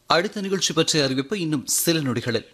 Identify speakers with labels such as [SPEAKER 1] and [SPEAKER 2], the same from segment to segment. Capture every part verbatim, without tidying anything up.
[SPEAKER 1] அடுத்த நிகழ்ச்சி பற்றிய அறிவிப்பு இன்னும் சில நொடிகளில்.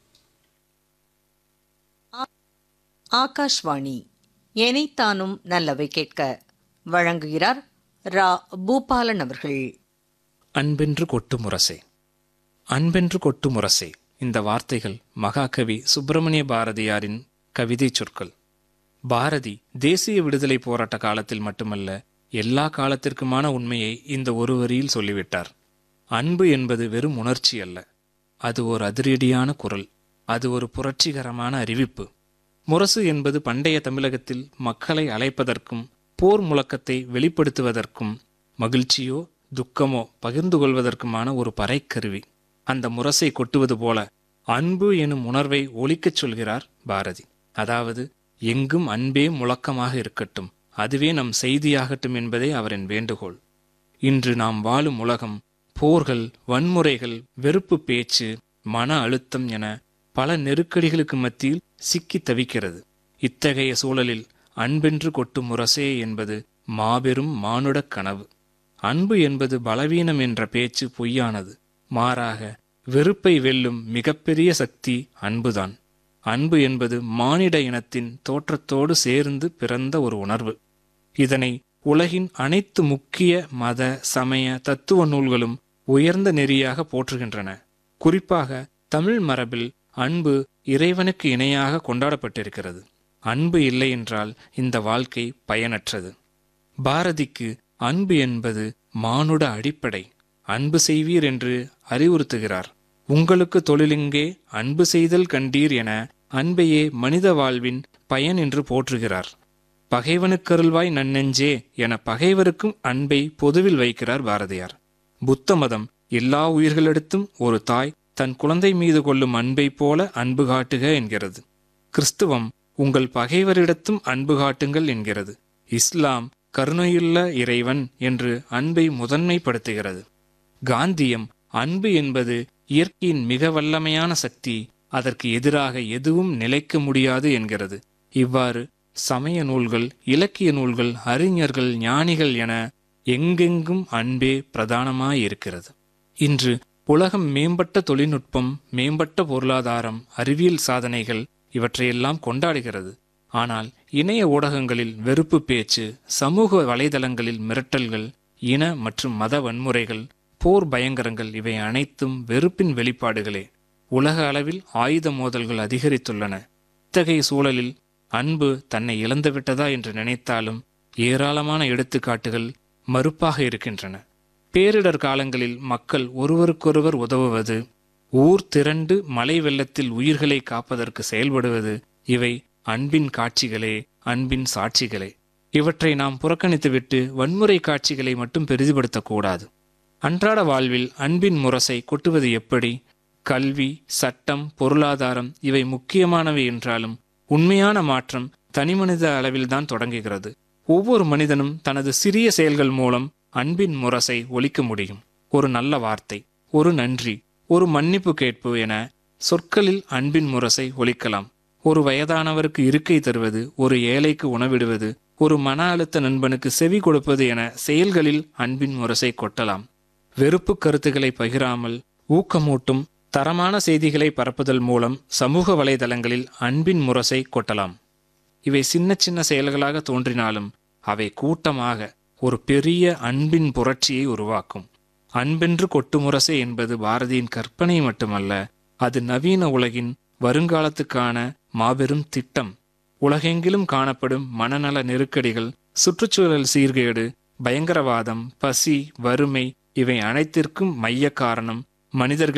[SPEAKER 2] ஆகாஷ்வாணி எனைத்தானும் நல்லவை கேட்க வழங்குகிறார் ரா பூபாலன் அவர்கள்.
[SPEAKER 3] அன்பென்று கொட்டு முரசே, அன்பென்று கொட்டு முரசே. இந்த வார்த்தைகள் மகாகவி சுப்பிரமணிய பாரதியாரின் கவிதை சொற்கள். பாரதி தேசிய விடுதலை போராட்ட காலத்தில் மட்டுமல்ல, எல்லா காலத்திற்குமான உண்மையை இந்த ஒரு வரியில் சொல்லிவிட்டார். அன்பு என்பது வெறும் உணர்ச்சி அல்ல, அது ஒரு அதிரடியான குரல், அது ஒரு புரட்சிகரமான அறிவிப்பு. முரசு என்பது பண்டைய தமிழகத்தில் மக்களை அழைப்பதற்கும் போர் முழக்கத்தை வெளிப்படுத்துவதற்கும் மகிழ்ச்சியோ துக்கமோ பகிர்ந்து கொள்வதற்குமான ஒரு பறைக்கருவி. அந்த முரசை கொட்டுவது போல அன்பு எனும் உணர்வை ஒலிக்கச் சொல்கிறார் பாரதி. அதாவது, எங்கும் அன்பே முழக்கமாக இருக்கட்டும், அதுவே நம் செய்தியாகட்டும் என்பதே அவரின் வேண்டுகோள். இன்று நாம் வாழும் உலகம் போர்கள், வன்முறைகள், வெறுப்பு பேச்சு, மன அழுத்தம் என பல நெருக்கடிகளுக்கு மத்தியில் சிக்கி தவிக்கிறது. இத்தகைய சூழலில் அன்பென்று கொட்டும் முரசே என்பது மாபெரும் மானுடக் கனவு. அன்பு என்பது பலவீனம் என்ற பேச்சு பொய்யானது. மாறாக வெறுப்பை வெல்லும் மிகப்பெரிய சக்தி அன்புதான். அன்பு என்பது மானிட இனத்தின் தோற்றத்தோடு சேர்ந்து பிறந்த ஒரு உணர்வு. இதனை உலகின் அனைத்து முக்கிய மத, சமய, தத்துவ நூல்களும் உயர்ந்த நெறியாக போற்றுகின்றன. குறிப்பாக தமிழ் மரபில் அன்பு இறைவனுக்கு இணையாக கொண்டாடப்பட்டிருக்கிறது. அன்பு இல்லை என்றால் இந்த வாழ்க்கை பயனற்றது. பாரதிக்கு அன்பு என்பது மானுட அடிப்படை. அன்பு செய்வீர் என்று அறிவுறுத்துகிறார். உங்களுக்கு தொழிலிங்கே அன்பு செய்தல் கண்டீர் என அன்பையே மனித வாழ்வின் பயன் என்று போற்றுகிறார். பகைவனுக்கருள்வாய் நன்னெஞ்சே என பகைவருக்கும் அன்பை பொதுவில் வைக்கிறார் பாரதியார். புத்த மதம் எல்லா உயிர்களிடத்தும் ஒரு தாய் தன் குழந்தை மீது கொள்ளும் அன்பை போல அன்பு காட்டுக என்கிறது. கிறிஸ்துவம் உங்கள் பகைவரிடத்தும் அன்பு காட்டுங்கள் என்கிறது. இஸ்லாம் கருணையுள்ள இறைவன் என்று அன்பை முதன்மைப்படுத்துகிறது. காந்தியம் அன்பு என்பது இயற்கையின் மிக வல்லமையான சக்தி, அதற்கு எதிராக எதுவும் நிலைக்க முடியாது என்கிறது. இவ்வாறு சமய நூல்கள், இலக்கிய நூல்கள், அறிஞர்கள், ஞானிகள் என எங்கெங்கும் அன்பே பிரதானமாயிருக்கிறது. இன்று உலகம் மேம்பட்ட தொழில்நுட்பம், மேம்பட்ட பொருளாதாரம், அறிவியல் சாதனைகள் இவற்றையெல்லாம் கொண்டாடுகிறது. ஆனால் இணைய ஊடகங்களில் வெறுப்பு பேச்சு, சமூக வலைதளங்களில் மிரட்டல்கள், இன மற்றும் மத வன்முறைகள், போர் பயங்கரங்கள் இவை அனைத்தும் வெறுப்பின் வெளிப்பாடுகளே. உலக அளவில் ஆயுத மோதல்கள் அதிகரித்துள்ளன. இத்தகைய சூழலில் அன்பு தன்னை இழந்துவிட்டதா என்று நினைத்தாலும் ஏராளமான எடுத்துக்காட்டுகள் மறுப்பாக இருக்கின்றன. பேரிடர் காலங்களில் மக்கள் ஒருவருக்கொருவர் உதவுவது, ஊர் திரண்டு மழை வெள்ளத்தில் உயிர்களை காப்பதற்கு செயல்படுவது, இவை அன்பின் காட்சிகளே, அன்பின் சாட்சிகளே. இவற்றை நாம் புறக்கணித்துவிட்டு வன்முறை காட்சிகளை மட்டும் பெரிதுபடுத்தக்கூடாது. அன்றாட வாழ்வில் அன்பின் முரசை கொட்டுவது எப்படி? கல்வி, சட்டம், பொருளாதாரம் இவை முக்கியமானவை என்றாலும் உண்மையான மாற்றம் தனிமனித அளவில்தான் தொடங்குகிறது. ஒவ்வொரு மனிதனும் தனது சிறிய செயல்கள் மூலம் அன்பின் முரசை ஒலிக்க முடியும். ஒரு நல்ல வார்த்தை, ஒரு நன்றி, ஒரு மன்னிப்பு கேட்பு என சொற்களில் அன்பின் முரசை ஒலிக்கலாம். ஒரு வயதானவருக்கு இருக்கை தருவது, ஒரு ஏழைக்கு உணவிடுவது, ஒரு மன அழுத்த நண்பனுக்கு செவி கொடுப்பது என செயல்களில் அன்பின் முரசை கொட்டலாம். வெறுப்பு கருத்துக்களை பகிராமல் ஊக்கமூட்டும் தரமான செய்திகளை பரப்புதல் மூலம் சமூக வலைதளங்களில் அன்பின் முரசை கொட்டலாம். இவை சின்ன சின்ன செயல்களாக தோன்றினாலும் அவை கூட்டமாக ஒரு பெரிய அன்பின் புரட்சியை உருவாக்கும். அன்பென்று கொட்டு முரசே என்பது பாரதியின் கற்பனை மட்டுமல்ல, அது நவீன உலகின் வருங்காலத்துக்கான மாபெரும் திட்டம். உலகெங்கிலும் காணப்படும் மனநல நெருக்கடிகள், சுற்றுச்சூழல் சீர்கேடு, பயங்கரவாதம், பசி, வறுமை இவை அனைத்திற்கும் மைய காரணம் மனிதர்கள்